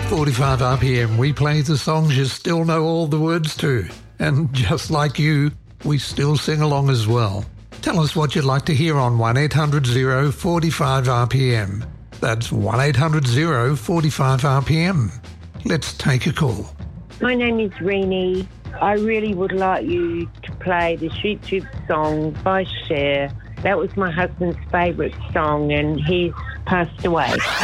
45 RPM, we play the songs you still know all the words to. And just like you, we still sing along as well. Tell us what you'd like to hear on 1-800-045-RPM. That's 1-800-045-RPM. Let's take a call. My name is Renee. I really would like you to play the Shoot Tube song by Cher. That was my husband's favourite song and he's passed away.